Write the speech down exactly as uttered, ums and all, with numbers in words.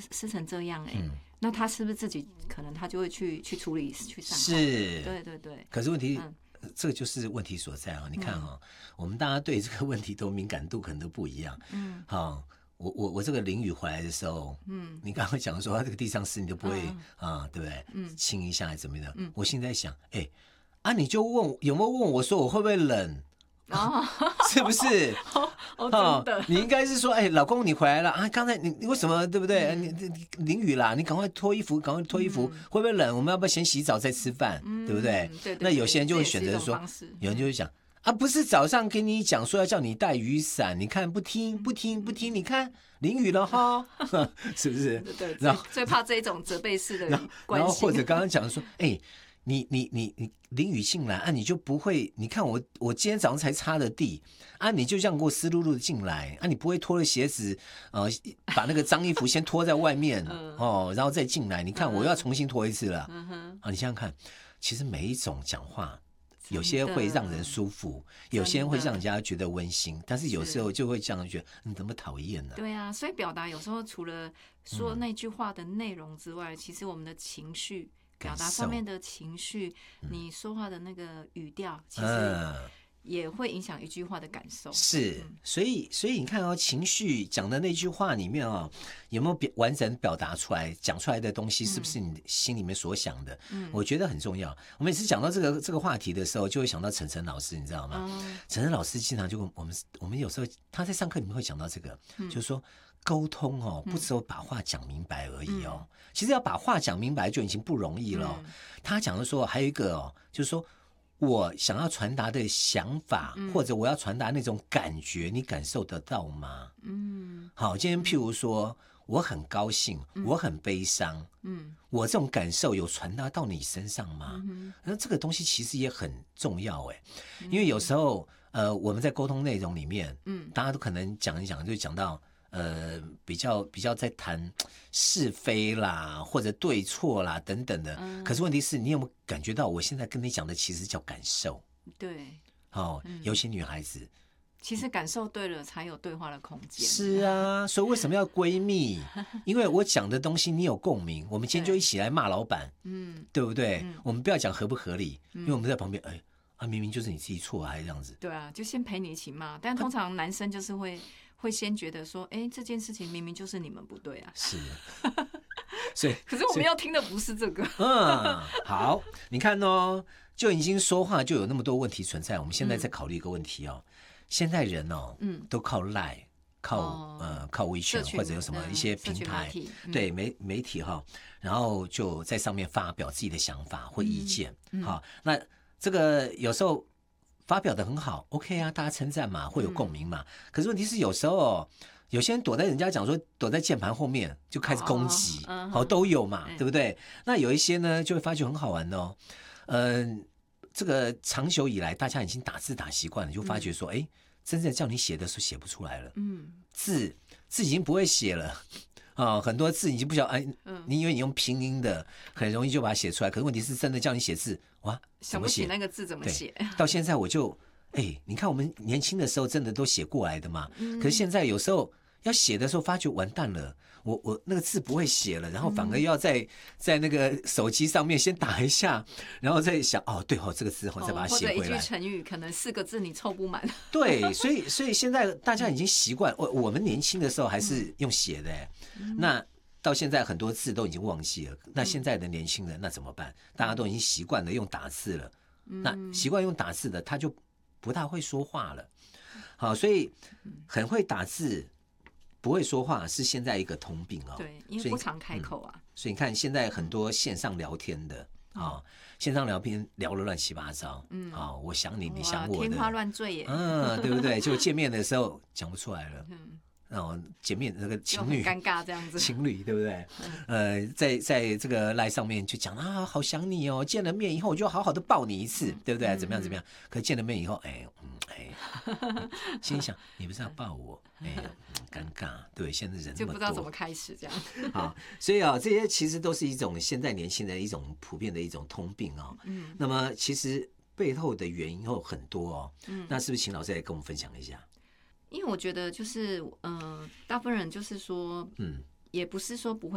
撕成这样哎、欸嗯，那他是不是自己可能他就会去去处理去上？ 是， 对对对。 可是问题。嗯这个就是问题所在啊！你看啊、哦嗯，我们大家对这个问题都敏感度可能都不一样。嗯，好、哦，我我我这个淋雨回来的时候，嗯，你刚刚讲说这个地上湿，你都不会啊、嗯呃，对不对？嗯，清一下还是怎么样？嗯，我现在想，哎，啊，你就问有没有问我说我会不会冷？哦，是不是？ 哦，哦真的， 你应该是说，哎，老公你回来了啊？刚才你你为什么对不对？嗯、你你淋雨啦，你赶快脱衣服，赶快脱衣服，嗯、会不会冷？我们要不要先洗澡再吃饭？嗯、对不对？ 对对对， 那有些人就会选择说，有人就会讲啊，不是早上跟你讲说要叫你带雨伞，你看不听不听不听，你看淋雨了哈，是不是？ 对对，然后最怕这种责备式的关然后或者刚刚讲说，哎。你你你你淋雨进来啊，你就不会？你看我我今天早上才擦的地啊，你就这样给我湿漉漉的进来啊，你不会脱了鞋子，呃，把那个脏衣服先脱在外面、嗯、哦，然后再进来。你看我又要重新脱一次了、嗯、啊！你想想看，其实每一种讲话，有些会让人舒服，有些会让人家觉得温馨，但是有时候就会这样觉得你怎么讨厌呢？ 对啊，所以表达有时候除了说那句话的内容之外，嗯、其实我们的情绪。表达方面的情绪，你说话的那个语调，其实也会影响一句话的感受。 是，所以所以你看哦，情绪讲的那句话里面哦，有没有表完整表达出来？讲出来的东西是不是你心里面所想的？嗯，我觉得很重要。我每次讲到这个这个话题的时候，就会想到陈晨老师，你知道吗？陈、嗯、晨老师经常就跟我们我们有时候他在上课里面会讲到这个，嗯、就是说。沟通哦，不只有把话讲明白而已哦、嗯。其实要把话讲明白就已经不容易了、哦嗯。他讲的说还有一个哦，就是说我想要传达的想法、嗯，或者我要传达那种感觉，你感受得到吗？嗯，好，今天譬如说我很高兴，嗯、我很悲伤，嗯，我这种感受有传达到你身上吗？嗯，那这个东西其实也很重要哎，因为有时候呃我们在沟通内容里面，嗯，大家都可能讲一讲就讲到。呃，比较比较在谈是非啦，或者对错啦等等的、嗯。可是问题是你有没有感觉到，我现在跟你讲的其实叫感受？ 对， 哦，嗯、尤其女孩子， 其实感受对了，才有对话的空间。 是啊，所以为什么要闺蜜？因为我讲的东西你有共鸣，我们今天就一起来骂老板，嗯，对不对？嗯、我们不要讲合不合理，嗯、因为我们在旁边，哎，啊，明明就是你自己错啊，还这样子。 对啊，就先陪你一起骂，但通常男生就是会。会先觉得说，哎，这件事情明明就是你们不对啊。 是，所以可是我们要听的不是这个。 嗯，好，你看哦，就已经说话就有那么多问题存在。我们现在在考虑一个问题哦，嗯、现在人哦，嗯，都靠 Line， 靠、哦、呃靠微信或者有什么一些平台，媒嗯、对媒媒体哈、哦，然后就在上面发表自己的想法或意见。嗯、好，那这个有时候。发表的很好 ，OK 啊，大家称赞嘛，会有共鸣嘛。嗯、可是问题是，有时候有些人躲在人家讲说躲在键盘后面就开始攻击，好、哦嗯哦、都有嘛、嗯，对不对？那有一些呢，就会发觉很好玩哦。嗯、呃，这个长久以来大家已经打字打习惯了，就发觉说，哎、嗯，真正叫你写的时候写不出来了，嗯，字字已经不会写了。哦，很多字你就不晓得，哎，你以为你用拼音的很容易就把它写出来，可是问题是真的叫你写字，哇， 想不起那个字怎么写？ 到现在我就，哎，你看我们年轻的时候真的都写过来的嘛，嗯、可是现在有时候要写的时候发觉完蛋了，我我那个字不会写了，然后反而要在、嗯、在那个手机上面先打一下，然后再想，哦，对哦，这个字我再把它写回来。 或者一句成语，可能四个字你凑不满。 对，所以所以现在大家已经习惯，我我们年轻的时候还是用写的、嗯，那到现在很多字都已经忘记了。那现在的年轻人那怎么办？大家都已经习惯了用打字了，嗯、那习惯用打字的他就不大会说话了。好，所以很会打字。不会说话是现在一个通病哦， 对，因为不常开口啊。所以、嗯、 所以你看，现在很多线上聊天的啊、嗯哦，线上聊天聊得乱七八糟，嗯，啊、哦，我想你，你想我的， 天花乱坠耶， 嗯，对不对？就见面的时候讲不出来了，嗯。然后见面那个情侣尴尬这样子， 情侣对不对？呃，在在这个赖上面就讲啊，好想你哦，见了面以后我就好好的抱你一次，对不对？怎么样怎么样？可见了面以后，哎，嗯，哎，心想你不是要抱我，哎，尴尬，对，现在人就不知道怎么开始这样。 好，所以啊，这些其实都是一种现在年轻人一种普遍的一种通病哦。嗯，那么其实背后的原因有很多哦。嗯，那是不是请老师来跟我们分享一下？ 因为我觉得就是，嗯、呃，大部分人就是说，嗯，也不是说不会。